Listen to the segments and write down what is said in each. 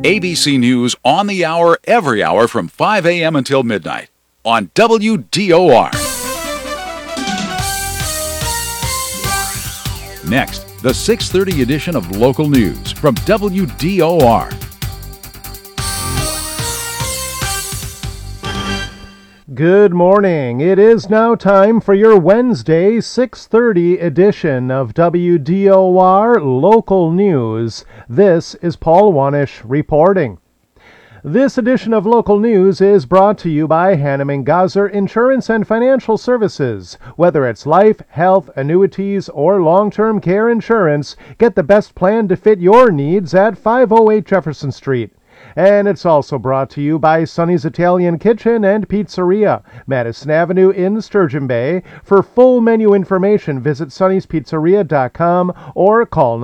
ABC News on the hour, every hour from 5 a.m. until midnight on WDOR. Next, the 6:30 edition of Local News from WDOR. Good morning. It is now time for your Wednesday 6:30 edition of WDOR Local News. This is Paul Wanish reporting. This edition of Local News is brought to you by Hanneman Gazer Insurance and Financial Services. Whether it's life, health, annuities, or long-term care insurance, get the best plan to fit your needs at 508 Jefferson Street. And it's also brought to you by Sonny's Italian Kitchen and Pizzeria, Madison Avenue in Sturgeon Bay. For full menu information, visit sonnyspizzeria.com or call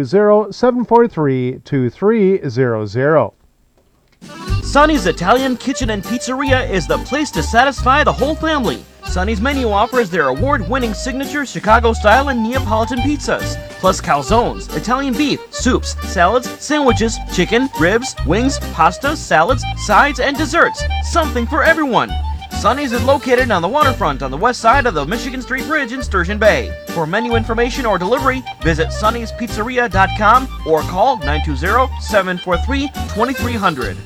920-743-2300. Sonny's Italian Kitchen and Pizzeria is the place to satisfy the whole family. Sonny's menu offers their award-winning signature Chicago-style and Neapolitan pizzas, plus calzones, Italian beef, soups, salads, sandwiches, chicken, ribs, wings, pasta, salads, sides, and desserts. Something for everyone. Sonny's is located on the waterfront on the west side of the Michigan Street Bridge in Sturgeon Bay. For menu information or delivery, visit sonnyspizzeria.com or call 920-743-2300.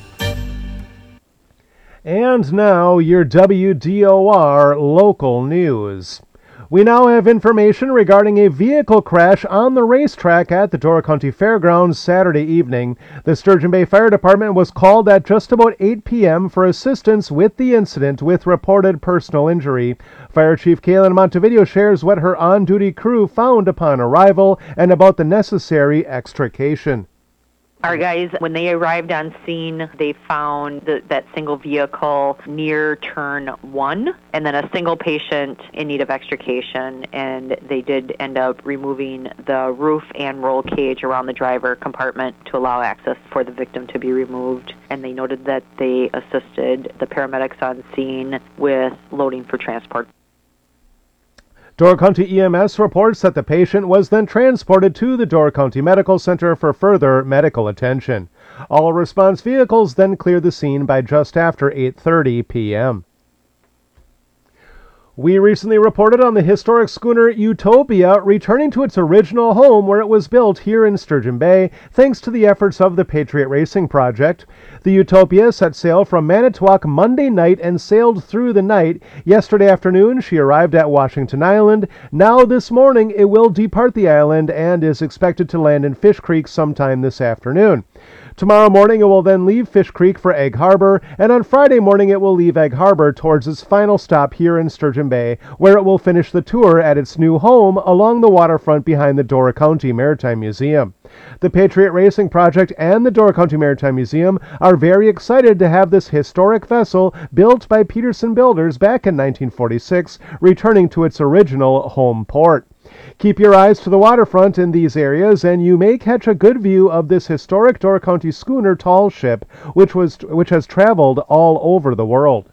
And now, your WDOR local news. We now have information regarding a vehicle crash on the racetrack at the Door County Fairgrounds Saturday evening. The Sturgeon Bay Fire Department was called at just about 8 p.m. for assistance with the incident with reported personal injury. Fire Chief Kaylin Montevideo shares what her on-duty crew found upon arrival and about the necessary extrication. Our guys, when they arrived on scene, they found that single vehicle near turn 1, and then a single patient in need of extrication, and they did end up removing the roof and roll cage around the driver compartment to allow access for the victim to be removed. And they noted that they assisted the paramedics on scene with loading for transport. Door County EMS reports that the patient was then transported to the Door County Medical Center for further medical attention. All response vehicles then cleared the scene by just after 8:30 p.m. We recently reported on the historic schooner Utopia returning to its original home where it was built here in Sturgeon Bay, thanks to the efforts of the Patriot Racing Project. The Utopia set sail from Manitowoc Monday night and sailed through the night. Yesterday afternoon, she arrived at Washington Island. Now this morning, it will depart the island and is expected to land in Fish Creek sometime this afternoon. Tomorrow morning, it will then leave Fish Creek for Egg Harbor, and on Friday morning, it will leave Egg Harbor towards its final stop here in Sturgeon Bay, where it will finish the tour at its new home along the waterfront behind the Door County Maritime Museum. The Patriot Racing Project and the Door County Maritime Museum are very excited to have this historic vessel built by Peterson Builders back in 1946 returning to its original home port. Keep your eyes to the waterfront in these areas, and you may catch a good view of this historic Door County schooner tall ship, which has traveled all over the world.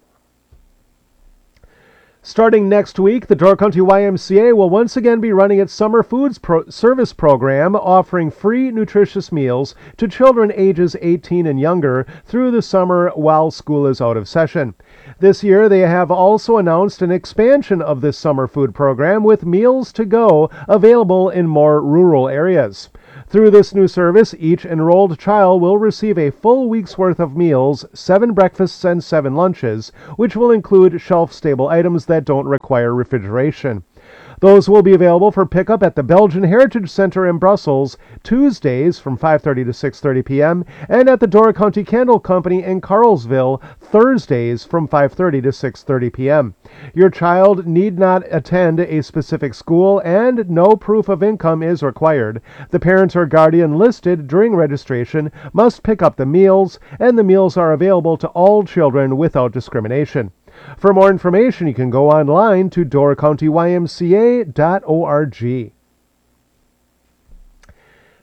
Starting next week, the Door County YMCA will once again be running its Summer Foods Service program, offering free nutritious meals to children ages 18 and younger through the summer while school is out of session. This year, they have also announced an expansion of this summer food program with meals to go available in more rural areas. Through this new service, each enrolled child will receive a full week's worth of meals, 7 breakfasts and 7 lunches, which will include shelf-stable items that don't require refrigeration. Those will be available for pickup at the Belgian Heritage Center in Brussels, Tuesdays from 5:30 to 6:30 p.m., and at the Door County Candle Company in Carlsville, Thursdays from 5:30 to 6:30 p.m. Your child need not attend a specific school, and no proof of income is required. The parent or guardian listed during registration must pick up the meals, and the meals are available to all children without discrimination. For more information, you can go online to doorcountymca.org.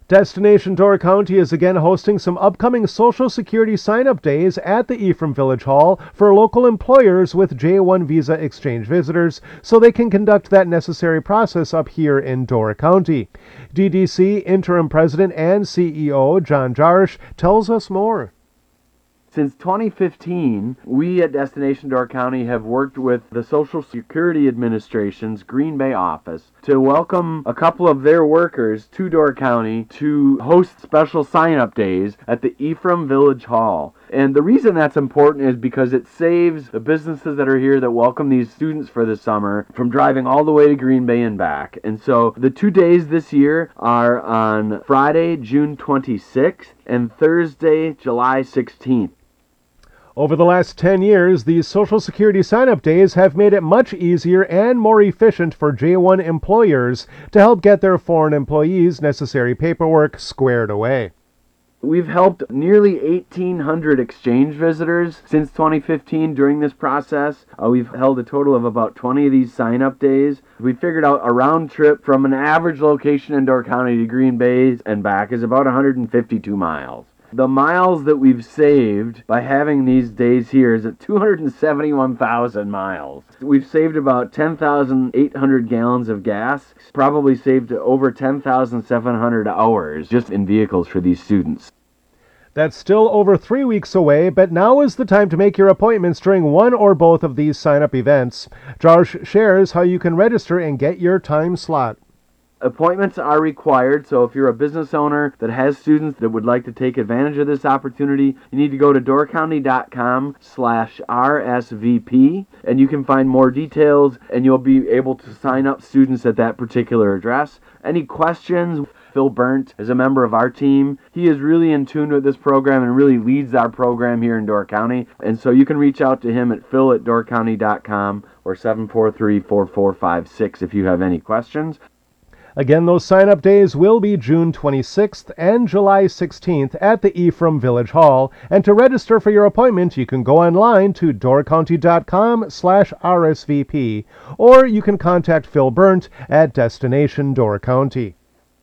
Destination Door County is again hosting some upcoming Social Security sign-up days at the Ephraim Village Hall for local employers with J1 visa exchange visitors so they can conduct that necessary process up here in Door County. DDC Interim President and CEO John Jarsh tells us more. Since 2015, we at Destination Door County have worked with the Social Security Administration's Green Bay office to welcome a couple of their workers to Door County to host special sign-up days at the Ephraim Village Hall. And the reason that's important is because it saves the businesses that are here that welcome these students for the summer from driving all the way to Green Bay and back. And so the 2 days this year are on Friday, June 26th and Thursday, July 16th. Over the last 10 years, these Social Security sign-up days have made it much easier and more efficient for J1 employers to help get their foreign employees' necessary paperwork squared away. We've helped nearly 1,800 exchange visitors since 2015 during this process. We've held a total of about 20 of these sign-up days. We figured out a round trip from an average location in Door County to Green Bay and back is about 152 miles. The miles that we've saved by having these days here is at 271,000 miles. We've saved about 10,800 gallons of gas, probably saved over 10,700 hours just in vehicles for these students. That's still over 3 weeks away, but now is the time to make your appointments during one or both of these sign-up events. Jarsh shares how you can register and get your time slot. Appointments are required, so if you're a business owner that has students that would like to take advantage of this opportunity, you need to go to doorcounty.com/RSVP, and you can find more details, and you'll be able to sign up students at that particular address. Any questions? Phil Burnt is a member of our team. He is really in tune with this program and really leads our program here in Door County, and so you can reach out to him at phil@doorcounty.com or 743-4456 if you have any questions. Again, those sign-up days will be June 26th and July 16th at the Ephraim Village Hall. And to register for your appointment, you can go online to doorcounty.com/RSVP, or you can contact Phil Burnt at Destination Door County.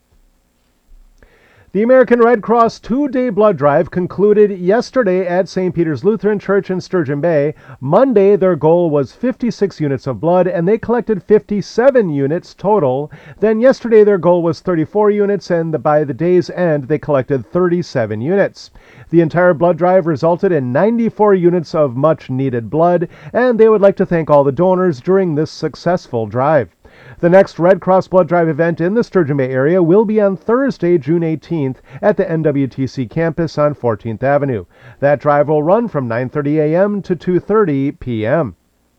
The American Red Cross 2-day blood drive concluded yesterday at St. Peter's Lutheran Church in Sturgeon Bay. Monday, their goal was 56 units of blood, and they collected 57 units total. Then yesterday, their goal was 34 units, and by the day's end, they collected 37 units. The entire blood drive resulted in 94 units of much-needed blood, and they would like to thank all the donors during this successful drive. The next Red Cross Blood Drive event in the Sturgeon Bay area will be on Thursday, June 18th at the NWTC campus on 14th Avenue. That drive will run from 9:30 a.m. to 2:30 p.m.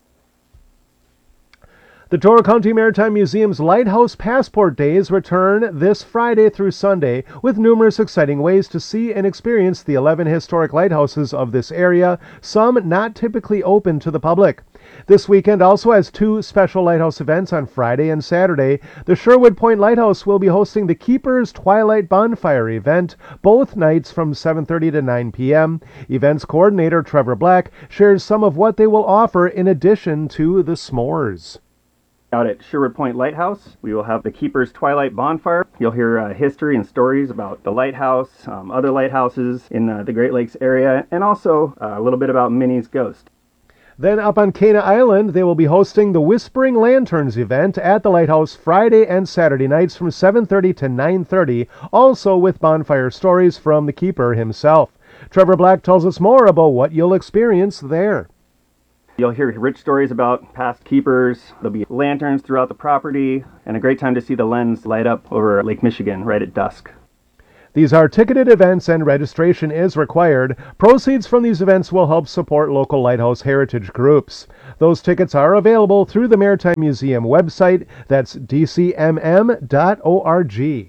The Door County Maritime Museum's Lighthouse Passport Days return this Friday through Sunday with numerous exciting ways to see and experience the 11 historic lighthouses of this area, some not typically open to the public. This weekend also has 2 special lighthouse events on Friday and Saturday. The Sherwood Point Lighthouse will be hosting the Keepers Twilight Bonfire event, both nights from 7:30 to 9 p.m. Events coordinator Trevor Black shares some of what they will offer in addition to the s'mores. Out at Sherwood Point Lighthouse, we will have the Keepers Twilight Bonfire. You'll hear history and stories about the lighthouse, other lighthouses in the Great Lakes area, and also a little bit about Minnie's Ghost. Then up on Cana Island, they will be hosting the Whispering Lanterns event at the Lighthouse Friday and Saturday nights from 7:30 to 9:30, also with bonfire stories from the keeper himself. Trevor Black tells us more about what you'll experience there. You'll hear rich stories about past keepers. There'll be lanterns throughout the property, and a great time to see the lens light up over Lake Michigan right at dusk. These are ticketed events and registration is required. Proceeds from these events will help support local lighthouse heritage groups. Those tickets are available through the Maritime Museum website. That's dcmm.org.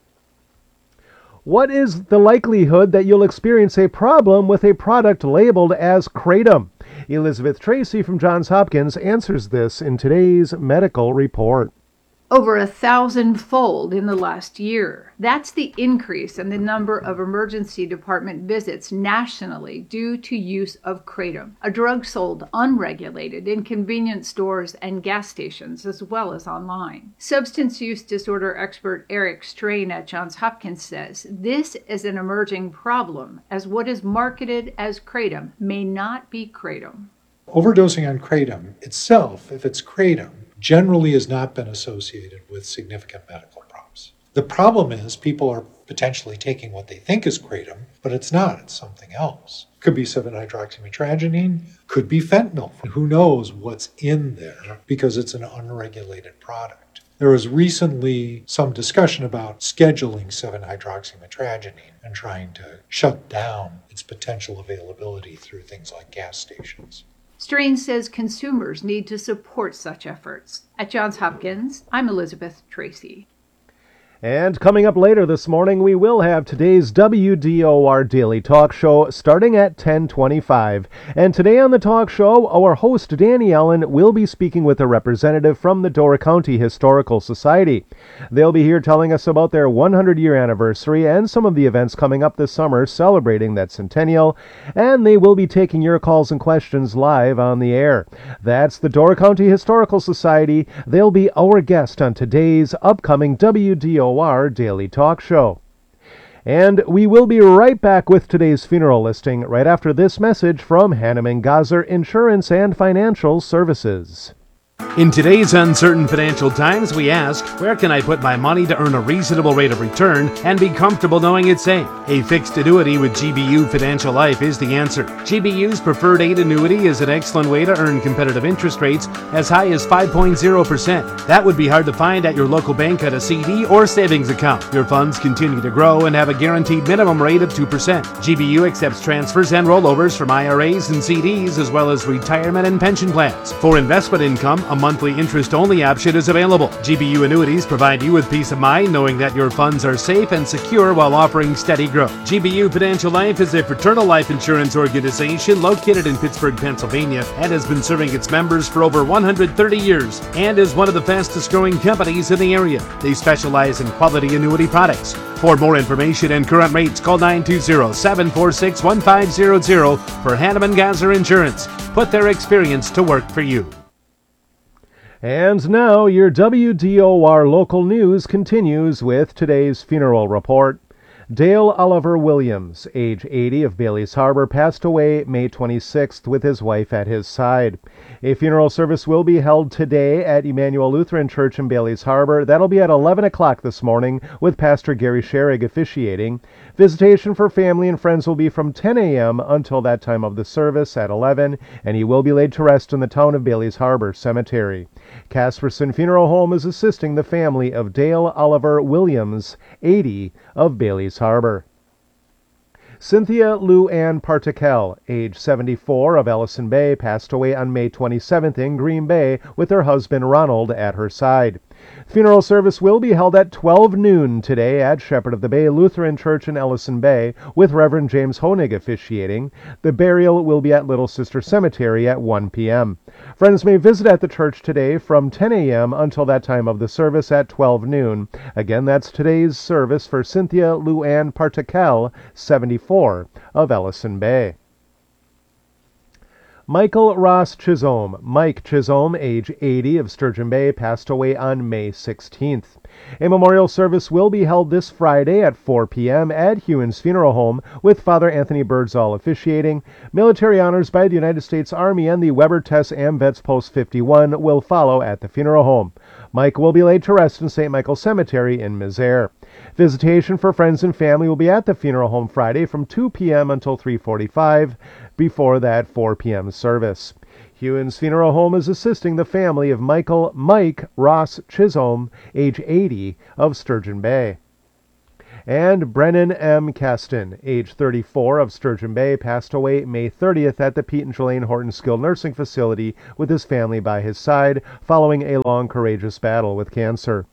What is the likelihood that you'll experience a problem with a product labeled as Kratom? Elizabeth Tracy from Johns Hopkins answers this in today's medical report. over 1,000-fold in the last year. That's the increase in the number of emergency department visits nationally due to use of kratom, a drug sold unregulated in convenience stores and gas stations as well as online. Substance use disorder expert Eric Strain at Johns Hopkins says this is an emerging problem as what is marketed as kratom may not be kratom. Overdosing on kratom itself, if it's kratom, generally has not been associated with significant medical problems. The problem is people are potentially taking what they think is kratom, but it's not, it's something else. Could be 7-hydroxymetragenine, could be fentanyl. Who knows what's in there because it's an unregulated product. There was recently some discussion about scheduling 7-hydroxymetragenine and trying to shut down its potential availability through things like gas stations. Strain says consumers need to support such efforts. At Johns Hopkins, I'm Elizabeth Tracy. And coming up later this morning, we will have today's WDOR Daily Talk Show starting at 10:25. And today on the talk show, our host Danny Allen will be speaking with a representative from the Door County Historical Society. They'll be here telling us about their 100-year anniversary and some of the events coming up this summer celebrating that centennial. And they will be taking your calls and questions live on the air. That's the Door County Historical Society. They'll be our guest on today's upcoming WDOR Daily Talk Show. And we will be right back with today's funeral listing right after this message from Hanneman Gazer Insurance and Financial Services. In today's uncertain financial times, we ask, where can I put my money to earn a reasonable rate of return and be comfortable knowing it's safe? A fixed annuity with GBU Financial Life is the answer. GBU's Preferred 8 annuity is an excellent way to earn competitive interest rates as high as 5.0%. That would be hard to find at your local bank at a CD or savings account. Your funds continue to grow and have a guaranteed minimum rate of 2%. GBU accepts transfers and rollovers from IRAs and CDs as well as retirement and pension plans. For investment income, a monthly interest-only option is available. GBU annuities provide you with peace of mind knowing that your funds are safe and secure while offering steady growth. GBU Financial Life is a fraternal life insurance organization located in Pittsburgh, Pennsylvania, and has been serving its members for over 130 years and is one of the fastest-growing companies in the area. They specialize in quality annuity products. For more information and current rates, call 920-746-1500 for Hanneman Gazer Insurance. Put their experience to work for you. And now your WDOR local news continues with today's funeral report. Dale Oliver Williams, age 80, of Bailey's Harbor, passed away May 26th with his wife at his side. A funeral service will be held today at Emmanuel Lutheran Church in Bailey's Harbor. That'll be at 11 o'clock this morning with Pastor Gary Sherrig officiating. Visitation for family and friends will be from 10 a.m. until that time of the service at 11, and he will be laid to rest in the town of Bailey's Harbor Cemetery. Casperson Funeral Home is assisting the family of Dale Oliver Williams, 80, of Bailey's Harbor. Cynthia Lou Ann Partikel, age 74, of Ellison Bay, passed away on May 27th in Green Bay with her husband Ronald at her side. Funeral service will be held at 12 noon today at Shepherd of the Bay Lutheran Church in Ellison Bay with Reverend James Honig officiating. The burial will be at Little Sister Cemetery at 1 p.m. Friends may visit at the church today from 10 a.m. until that time of the service at 12 noon. Again, that's today's service for Cynthia Lou Ann Partikel, 74, of Ellison Bay. Michael Ross Chisholm, Mike Chisholm, age 80, of Sturgeon Bay, passed away on May 16th. A memorial service will be held this Friday at 4 p.m. at Hewins Funeral Home with Father Anthony Birdsall officiating. Military honors by the United States Army and the Weber Tess AMVETS Post 51 will follow at the funeral home. Mike will be laid to rest in St. Michael's Cemetery in Misere. Visitation for friends and family will be at the funeral home Friday from 2 p.m. until 3:45, before that 4 p.m. service. Hewins Funeral Home is assisting the family of Mike Ross Chisholm, age 80, of Sturgeon Bay. And Brennan M. Caston, age 34, of Sturgeon Bay, passed away May 30th at the Pete and Jolene Horton Skilled Nursing Facility with his family by his side following a long, courageous battle with cancer.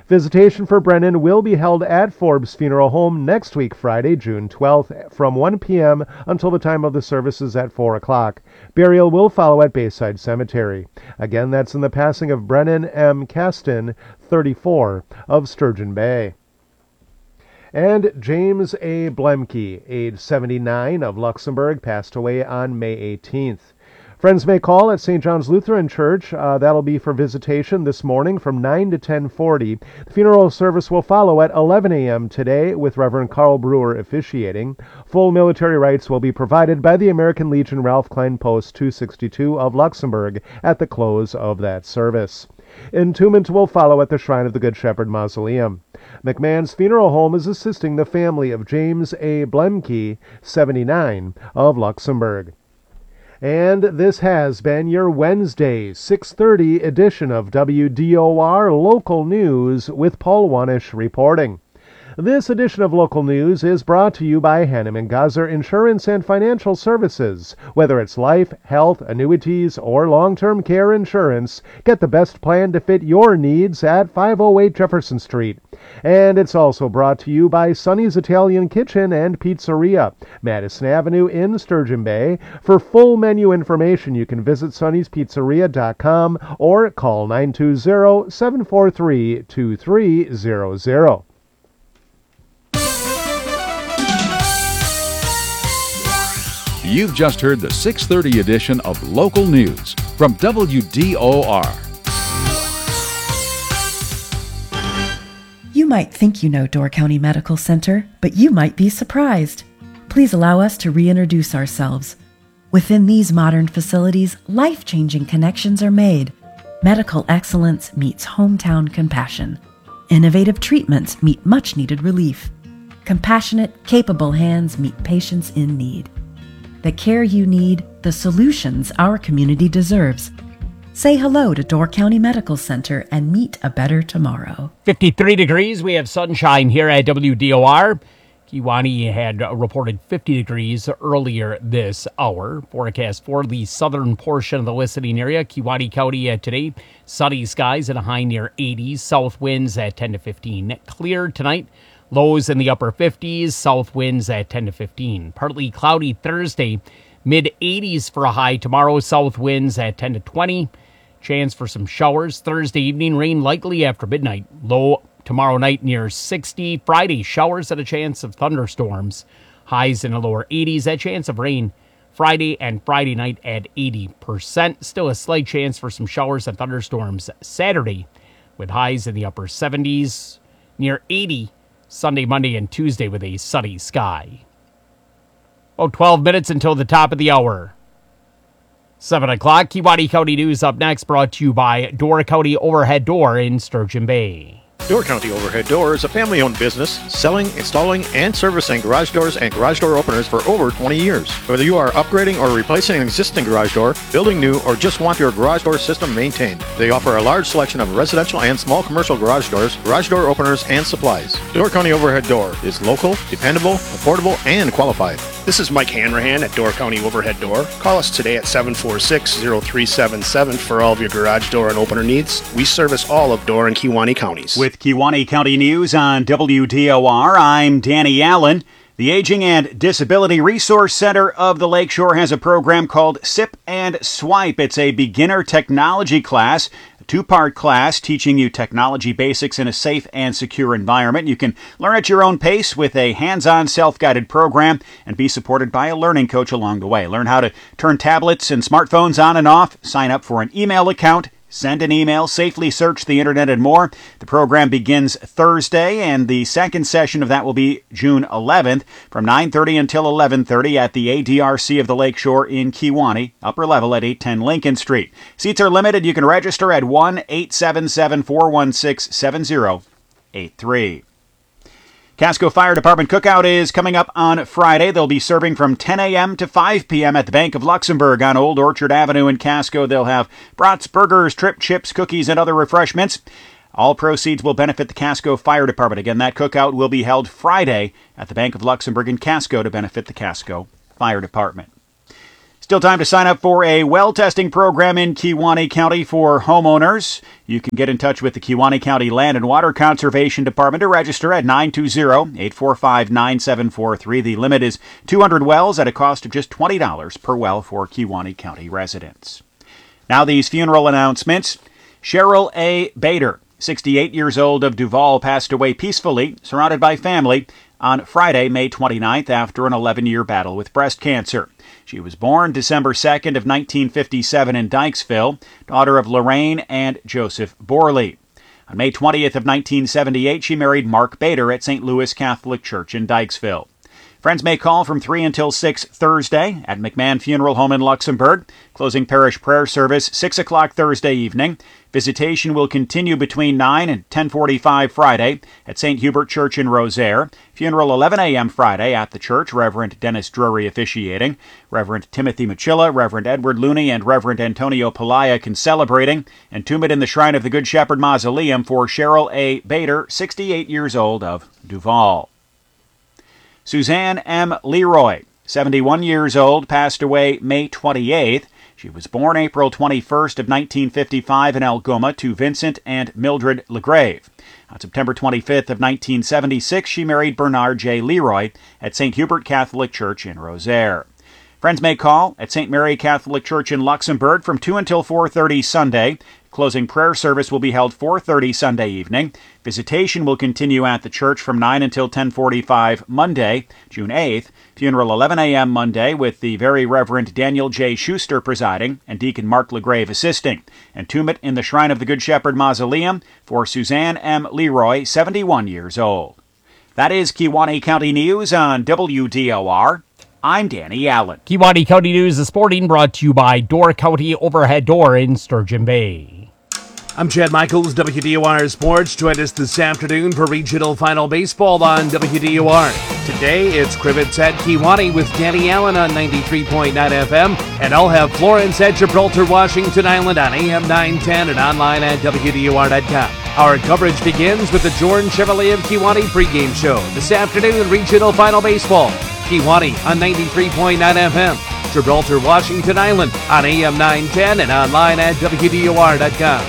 Visitation for Brennan will be held at Forbes Funeral Home next week, Friday, June 12th, from 1 p.m. until the time of the services at 4 o'clock. Burial will follow at Bayside Cemetery. Again, that's in the passing of Brennan M. Caston, 34, of Sturgeon Bay. And James A. Blemke, age 79, of Luxembourg, passed away on May 18th. Friends may call at St. John's Lutheran Church. That'll be for visitation this morning from 9 to 10:40. The funeral service will follow at 11 a.m. today with Reverend Carl Brewer officiating. Full military rights will be provided by the American Legion Ralph Klein Post 262 of Luxembourg at the close of that service. Entombment will follow at the Shrine of the Good Shepherd Mausoleum. McMahon's Funeral Home is assisting the family of James A. Blemke, 79, of Luxembourg. And this has been your Wednesday, 6:30 edition of WDOR Local News with Paul Wanish reporting. This edition of Local News is brought to you by Hanneman Gazer Insurance and Financial Services. Whether it's life, health, annuities, or long-term care insurance, get the best plan to fit your needs at 508 Jefferson Street. And it's also brought to you by Sonny's Italian Kitchen and Pizzeria, Madison Avenue in Sturgeon Bay. For full menu information, you can visit sonnyspizzeria.com or call 920-743-2300. You've just heard the 6:30 edition of Local News from WDOR. You might think you know Door County Medical Center, but you might be surprised. Please allow us to reintroduce ourselves. Within these modern facilities, life-changing connections are made. Medical excellence meets hometown compassion. Innovative treatments meet much-needed relief. Compassionate, capable hands meet patients in need. The care you need, the solutions our community deserves. Say hello to Door County Medical Center and meet a better tomorrow. 53 degrees. We have sunshine here at WDOR. Kewaunee had reported 50 degrees earlier this hour. Forecast for the southern portion of the listening area. Kewaunee County today, sunny skies at a high near 80s. South winds at 10 to 15. Clear tonight. Lows in the upper 50s, south winds at 10 to 15. Partly cloudy Thursday, mid-80s for a high. Tomorrow, south winds at 10 to 20. Chance for some showers. Thursday evening, rain likely after midnight. Low tomorrow night near 60. Friday, showers and a chance of thunderstorms. Highs in the lower 80s, a chance of rain. Friday and Friday night at 80%. Still a slight chance for some showers and thunderstorms Saturday, with highs in the upper 70s, near 80. Sunday, Monday, and Tuesday with a sunny sky. 12 minutes until the top of the hour. 7 o'clock, Kewaunee County News up next, brought to you by Door County Overhead Door in Sturgeon Bay. Door County Overhead Door is a family-owned business selling, installing, and servicing garage doors and garage door openers for over 20 years. Whether you are upgrading or replacing an existing garage door, building new, or just want your garage door system maintained, they offer a large selection of residential and small commercial garage doors, garage door openers, and supplies. Door County Overhead Door is local, dependable, affordable, and qualified. This is Mike Hanrahan at Door County Overhead Door. Call us today at 746-0377 for all of your garage door and opener needs. We service all of Door and Kewaunee counties. With Kewaunee County News on WDOR, I'm Danny Allen. The Aging and Disability Resource Center of the Lakeshore has a program called Sip and Swipe. It's a beginner technology class, a two-part class teaching you technology basics in a safe and secure environment. You can learn at your own pace with a hands-on self-guided program and be supported by a learning coach along the way. Learn how to turn tablets and smartphones on and off, sign up for an email account, send an email, safely search the internet, and more. The program begins Thursday, and the second session of that will be June 11th from 9:30 until 11:30 at the ADRC of the Lakeshore in Kewaunee, upper level at 810 Lincoln Street. Seats are limited. You can register at 1-877-416-7083. Casco Fire Department Cookout is coming up on Friday. They'll be serving from 10 a.m. to 5 p.m. at the Bank of Luxembourg on Old Orchard Avenue in Casco. They'll have brats, burgers, trip chips, cookies, and other refreshments. All proceeds will benefit the Casco Fire Department. Again, that cookout will be held Friday at the Bank of Luxembourg in Casco to benefit the Casco Fire Department. Still time to sign up for a well testing program in Kewaunee County for homeowners. You can get in touch with the Kewaunee County Land and Water Conservation Department to register at 920-845-9743. The limit is 200 wells at a cost of just $20 per well for Kewaunee County residents. Now these funeral announcements. Cheryl A. Bader, 68 years old, of Duval, passed away peacefully, surrounded by family, on Friday, May 29th, after an 11-year battle with breast cancer. She was born December 2nd of 1957 in Dykesville, daughter of Lorraine and Joseph Borley. On May 20th of 1978, she married Mark Bader at St. Louis Catholic Church in Dykesville. Friends may call from 3 until 6 Thursday at McMahon Funeral Home in Luxembourg. Closing parish prayer service 6 o'clock Thursday evening. Visitation will continue between 9 and 10:45 Friday at St. Hubert Church in Rosaire. Funeral 11 a.m. Friday at the church. Reverend Dennis Drury officiating. Reverend Timothy Machilla, Reverend Edward Looney, and Reverend Antonio Pelaya can celebrating. Entombment in the Shrine of the Good Shepherd Mausoleum for Cheryl A. Bader, 68 years old, of Duval. Suzanne M. Leroy, 71 years old, passed away May 28th. She was born April 21st of 1955 in Algoma to Vincent and Mildred LeGrave. On September 25th of 1976, she married Bernard J. Leroy at St. Hubert Catholic Church in Rosaire. Friends may call at St. Mary Catholic Church in Luxembourg from 2 until 4:30 Sunday. Closing prayer service will be held 4:30 Sunday evening. Visitation will continue at the church from 9 until 10:45 Monday, June 8th. Funeral 11 a.m. Monday with the Very Reverend Daniel J. Schuster presiding and Deacon Mark LeGrave assisting. Entombment in the Shrine of the Good Shepherd Mausoleum for Suzanne M. Leroy, 71 years old. That is Kewaunee County News on WDOR. I'm Danny Allen. Kewaunee County News is Sporting, brought to you by Door County Overhead Door in Sturgeon Bay. I'm Chad Michaels, WDOR Sports. Join us this afternoon for regional final baseball on WDOR. Today, it's Crivets at Kewaunee with Danny Allen on 93.9 FM, and I'll have Florence at Gibraltar, Washington Island on AM 910 and online at WDOR.com. Our coverage begins with the Jordan Chevrolet of Kewaunee pregame show. This afternoon, regional final baseball. Kewaunee on 93.9 FM. Gibraltar, Washington Island on AM 910 and online at WDOR.com.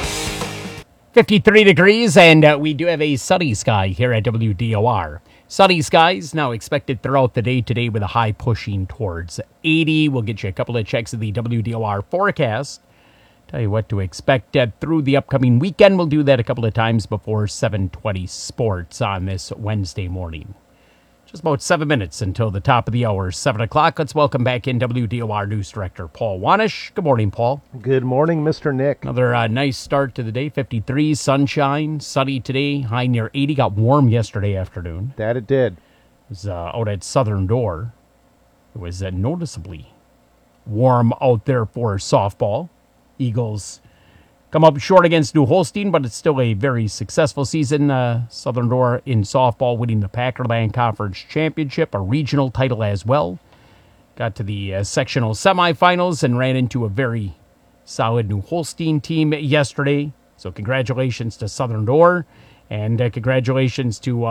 53 degrees, and we do have a sunny sky here at WDOR. Sunny skies now expected throughout the day today with a high pushing towards 80. We'll get you a couple of checks of the WDOR forecast. Tell you what to expect through the upcoming weekend. We'll do that a couple of times before 7:20 sports on this Wednesday morning. Just about 7 minutes until the top of the hour, 7 o'clock. Let's welcome back in WDOR News Director Paul Wanish. Good morning, Paul. Good morning, Mr. Nick. Another nice start to the day. 53, sunshine, sunny today, high near 80. Got warm yesterday afternoon. That it did. It was out at Southern Door. It was noticeably warm out there for softball. Eagles come up short against New Holstein, but it's still a very successful season. Southern Door in softball winning the Packerland Conference Championship, a regional title as well. Got to the sectional semifinals and ran into a very solid New Holstein team yesterday. So congratulations to Southern Door, and congratulations to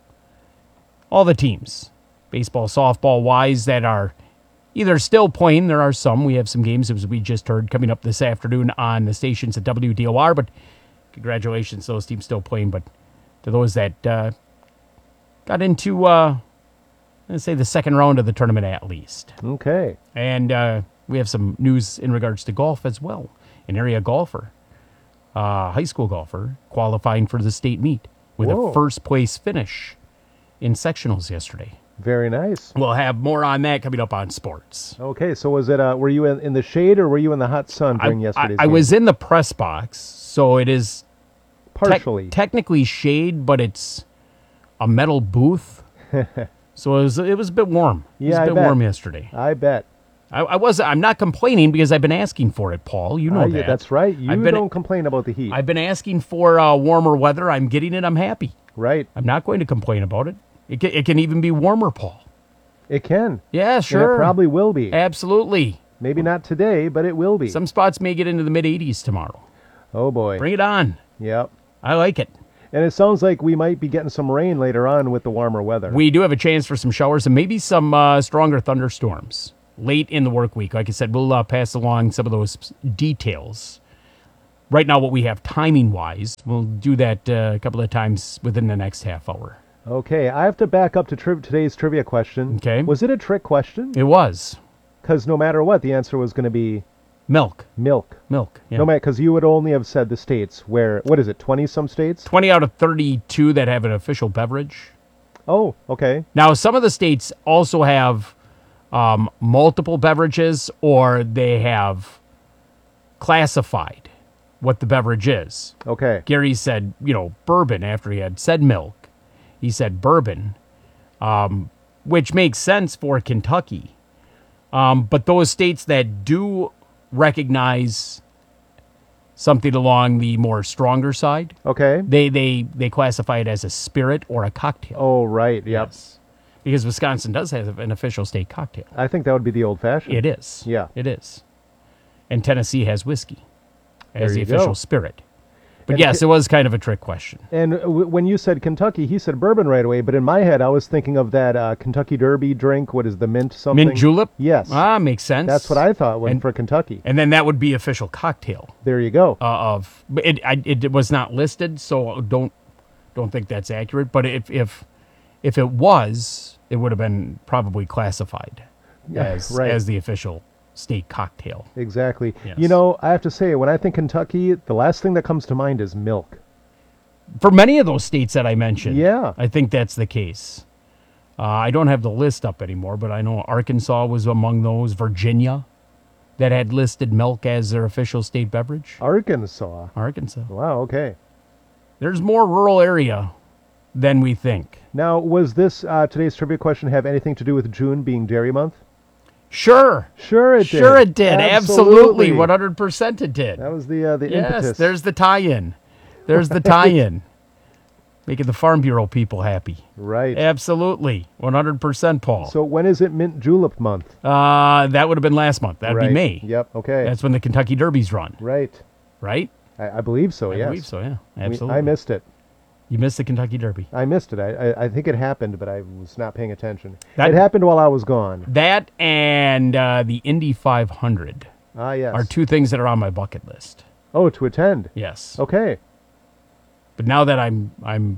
all the teams, baseball, softball-wise, that are either still playing. There are some. We have some games, as we just heard, coming up this afternoon on the stations at WDOR. But congratulations to those teams still playing. But to those that got into, let's say, the second round of the tournament at least. Okay. And we have some news in regards to golf as well. An area golfer, high school golfer, qualifying for the state meet with a first-place finish in sectionals yesterday. Very nice. We'll have more on that coming up on sports. Okay, so was it? Were you in the shade or were you in the hot sun during yesterday's game? I was in the press box, so it is partially technically shade, but it's a metal booth, so it was a bit warm. Yeah, it was a bit warm yesterday. I bet. I'm not complaining because I've been asking for it, Paul. You know that. Yeah, that's right. You don't complain about the heat. I've been asking for warmer weather. I'm getting it. I'm happy. Right. I'm not going to complain about it. It can even be warmer, Paul. It can. Yeah, sure. And it probably will be. Absolutely. Maybe not today, but it will be. Some spots may get into the mid-80s tomorrow. Oh, boy. Bring it on. Yep. I like it. And it sounds like we might be getting some rain later on with the warmer weather. We do have a chance for some showers and maybe some stronger thunderstorms late in the work week. Like I said, we'll pass along some of those details. Right now, what we have timing-wise, we'll do that a couple of times within the next half hour. Okay, I have to back up to today's trivia question. Okay. Was it a trick question? It was. Because no matter what, the answer was going to be... Milk. Milk. Yeah. No matter, because you would only have said the states where, what is it, 20-some states? 20 out of 32 that have an official beverage. Oh, okay. Now, some of the states also have multiple beverages, or they have classified what the beverage is. Okay. Gary said, bourbon after he had said milk. He said bourbon, which makes sense for Kentucky. But those states that do recognize something along the more stronger side, okay, they classify it as a spirit or a cocktail. Oh, right. Yep. Yes. Because Wisconsin does have an official state cocktail. I think that would be the old-fashioned. It is. Yeah. It is. And Tennessee has whiskey as There the you official go. spirit. But And yes, it was kind of a trick question. And when you said Kentucky, he said bourbon right away, but in my head, I was thinking of that Kentucky Derby drink. What is the mint something? Mint julep? Yes. Ah, makes sense. That's what I thought for Kentucky. And then that would be official cocktail. There you go. But it was not listed, so don't think that's accurate. But if it was, it would have been probably classified as the official state cocktail. Exactly. Yes. I have to say, when I think Kentucky, the last thing that comes to mind is milk. For many of those states that I mentioned, yeah, I think that's the case. I don't have the list up anymore, but I know Arkansas was among those. Virginia, that had listed milk as their official state beverage. Arkansas. Wow, okay. There's more rural area than we think. Now, was this today's trivia question have anything to do with June being Dairy Month? Sure. Sure it did. Sure it did. Absolutely. 100% it did. That was the yes, impetus. There's the tie-in. There's the tie-in. Making the Farm Bureau people happy. Right. Absolutely. 100%, Paul. So when is it mint julep month? That would have been last month. That would be May. Yep, okay. That's when the Kentucky Derbies run. Right. Right? I believe so, yes. I believe so, yeah. Absolutely. I missed it. You missed the Kentucky Derby. I missed it. I think it happened, but I was not paying attention. It happened while I was gone. That and the Indy 500 yes. are two things that are on my bucket list. Oh, to attend? Yes. Okay. But now that I'm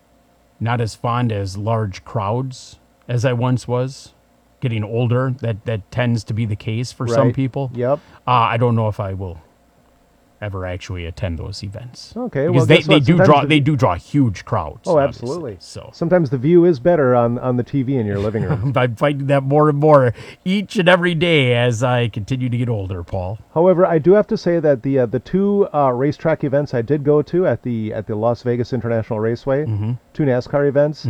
not as fond as large crowds as I once was, getting older, that tends to be the case for some people. Yep. I don't know if I will ever actually attend those events. Okay, because well, they do draw huge crowds. Oh, obviously. absolutely. So sometimes the view is better on the TV in your living room. I'm finding that more and more each and every day as I continue to get older, Paul. However, I do have to say that the two racetrack events I did go to at the Las Vegas International Raceway, two NASCAR events,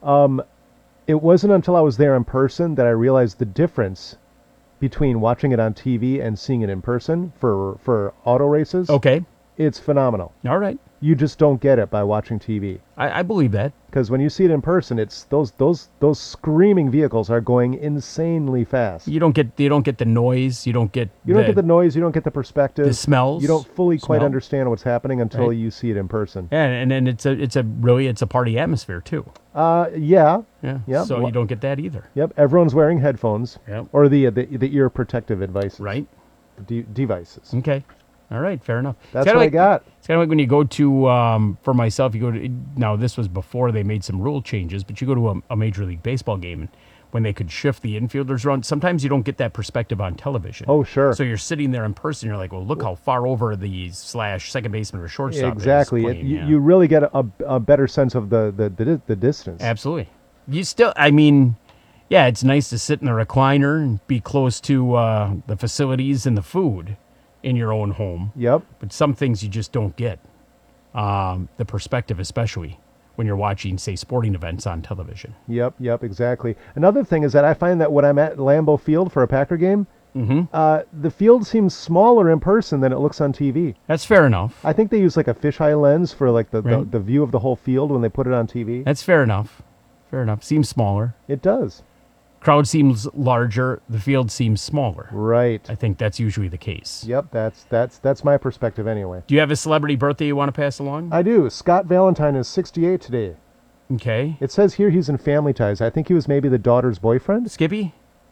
it wasn't until I was there in person that I realized the difference between watching it on TV and seeing it in person for auto races. Okay. It's phenomenal. All right. You just don't get it by watching TV. I believe that. Because when you see it in person, it's those screaming vehicles are going insanely fast. You don't get the noise. You don't get the noise. You don't get the perspective. The smells. You don't fully quite understand what's happening until you see it in person. Yeah, and then it's a party atmosphere too. Yeah. Yeah. So you don't get that either. Yep. Everyone's wearing headphones. Yep. Or the ear protective devices. Right. Devices. Okay. All right, fair enough. That's what I got. It's kind of like when you go to, for myself, you go to, now this was before they made some rule changes, but you go to a Major League Baseball game, and when they could shift the infielders around, sometimes you don't get that perspective on television. Oh, sure. So you're sitting there in person, you're like, well, look how far over the / second baseman or shortstop exactly. is playing. You really get a better sense of the distance. Absolutely. You still, yeah, it's nice to sit in the recliner and be close to the facilities and the food in your own home. Yep. But some things you just don't get. The perspective, especially when you're watching, say, sporting events on television. Yep, exactly. Another thing is that I find that when I'm at Lambeau Field for a Packer game, the field seems smaller in person than it looks on TV. That's fair enough. I think they use like a fisheye lens for like the view of the whole field when they put it on TV. That's fair enough. Fair enough. Seems smaller. It does. Crowd seems larger. The field seems smaller. Right. I think that's usually the case. Yep, that's my perspective anyway. Do you have a celebrity birthday you want to pass along? I do. Scott Valentine is 68 today. Okay. It says here he's in Family Ties. I think he was maybe the daughter's boyfriend. Skippy?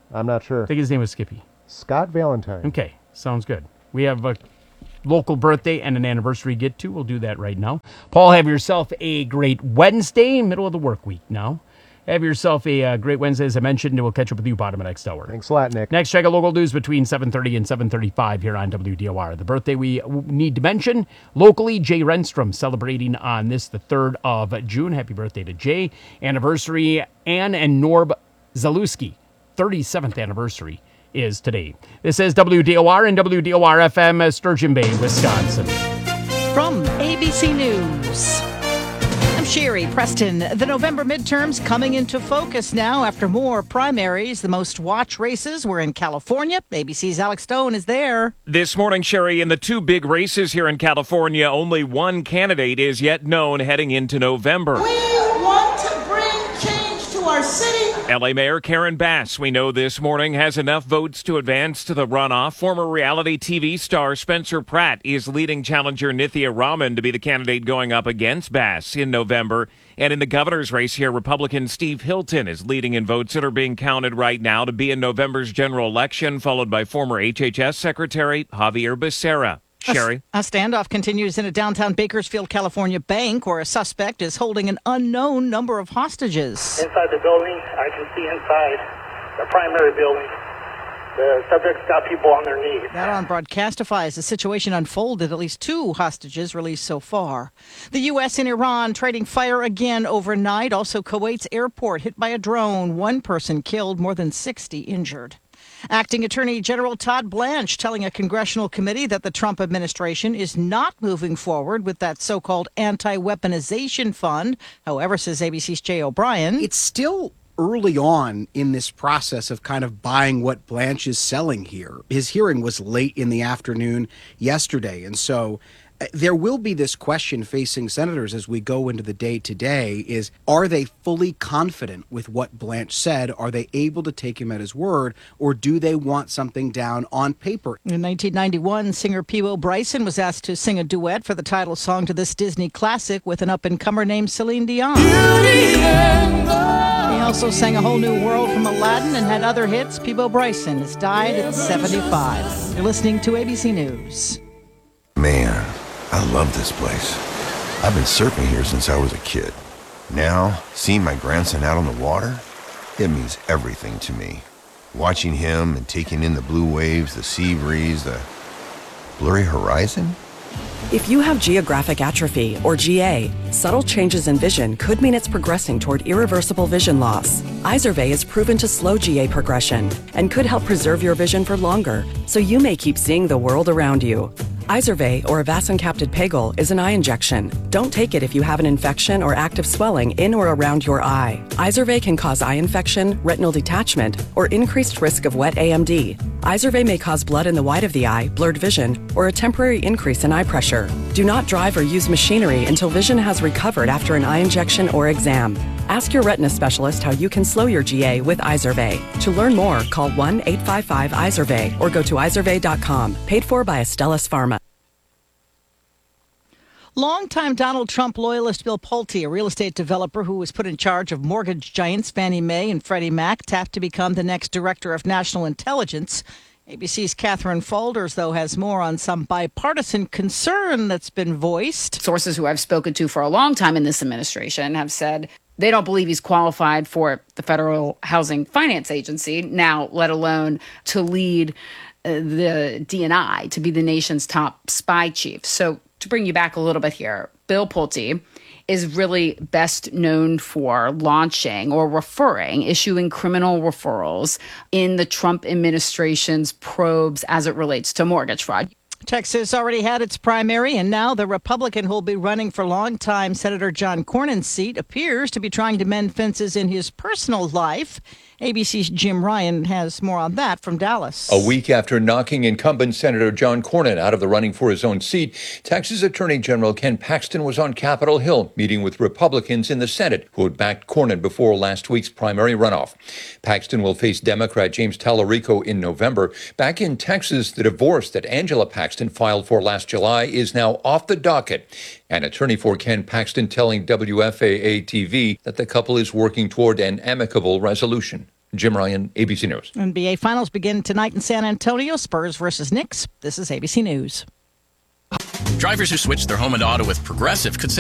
I'm not sure. I think his name was Skippy. Scott Valentine. Okay, sounds good. We have a local birthday and an anniversary to get to. We'll do that right now. Paul, have yourself a great Wednesday, middle of the work week now. Have yourself a great Wednesday, as I mentioned, and we'll catch up with you bottom of next hour. Thanks a lot, Nick. Next, check out local news between 7:30 and 7:35 here on WDOR. The birthday we need to mention, locally, Jay Renstrom, celebrating on this, the 3rd of June. Happy birthday to Jay. Anniversary, Ann and Norb Zalewski, 37th anniversary is today. This is WDOR and WDOR-FM, Sturgeon Bay, Wisconsin. From ABC News, I'm Sherry Preston. The November midterms coming into focus now after more primaries. The most watched races were in California. ABC's Alex Stone is there. This morning, Sherry, in the two big races here in California, only one candidate is yet known heading into November. We want to bring change to our city. LA Mayor Karen Bass, we know this morning, has enough votes to advance to the runoff. Former reality TV star Spencer Pratt is leading challenger Nithya Raman to be the candidate going up against Bass in November. And in the governor's race here, Republican Steve Hilton is leading in votes that are being counted right now to be in November's general election, followed by former HHS Secretary Javier Becerra. Sherry? A standoff continues in a downtown Bakersfield, California bank where a suspect is holding an unknown number of hostages. Inside the building, I can see inside the primary building, the subject's got people on their knees. That on Broadcastify as the situation unfolded. At least 2 hostages released so far. The U.S. and Iran trading fire again overnight. Also, Kuwait's airport hit by a drone. 1 person killed, more than 60 injured. Acting Attorney General Todd Blanche telling a congressional committee that the Trump administration is not moving forward with that so-called anti-weaponization fund. However, says ABC's Jay O'Brien, it's still early on in this process of kind of buying what Blanche is selling here. His hearing was late in the afternoon yesterday, and so there will be this question facing senators as we go into the day today is, are they fully confident with what Blanche said? Are they able to take him at his word, or do they want something down on paper? In 1991, singer Peebo Bryson was asked to sing a duet for the title song to this Disney classic with an up-and-comer named Celine Dion. He also sang A Whole New World from Aladdin and had other hits. Peebo Bryson has died at 75. You're listening to ABC News. Man, I love this place. I've been surfing here since I was a kid. Now, seeing my grandson out on the water, it means everything to me. Watching him and taking in the blue waves, the sea breeze, the blurry horizon. If you have geographic atrophy, or GA, subtle changes in vision could mean it's progressing toward irreversible vision loss. Izervay is proven to slow GA progression and could help preserve your vision for longer, so you may keep seeing the world around you. Izervay, or avacincaptad pegol, is an eye injection. Don't take it if you have an infection or active swelling in or around your eye. Izervay can cause eye infection, retinal detachment, or increased risk of wet AMD. Izervay may cause blood in the white of the eye, blurred vision, or a temporary increase in eye pressure. Do not drive or use machinery until vision has recovered after an eye injection or exam. Ask your retina specialist how you can slow your GA with Izervay. To learn more, call 1-855-IZERVAY or go to izervay.com. Paid for by Astellas Pharma. Longtime Donald Trump loyalist Bill Pulte, a real estate developer who was put in charge of mortgage giants Fannie Mae and Freddie Mac, tapped to become the next director of national intelligence. ABC's Catherine Faulders, though, has more on some bipartisan concern that's been voiced. Sources who I've spoken to for a long time in this administration have said they don't believe he's qualified for the Federal Housing Finance Agency, now let alone to lead the DNI, to be the nation's top spy chief. So to bring you back a little bit here, Bill Pulte is really best known for launching or issuing criminal referrals in the Trump administration's probes as it relates to mortgage fraud. Texas already had its primary, and now the Republican who will be running for longtime Senator John Cornyn's seat appears to be trying to mend fences in his personal life. ABC's Jim Ryan has more on that from Dallas. A week after knocking incumbent Senator John Cornyn out of the running for his own seat, Texas Attorney General Ken Paxton was on Capitol Hill meeting with Republicans in the Senate who had backed Cornyn before last week's primary runoff. Paxton will face Democrat James Tallarico in November. Back in Texas, the divorce that Angela Paxton filed for last July is now off the docket. An attorney for Ken Paxton telling WFAA-TV that the couple is working toward an amicable resolution. Jim Ryan, ABC News. NBA Finals begin tonight in San Antonio. Spurs versus Knicks. This is ABC News. Drivers who switch their home and auto with Progressive could save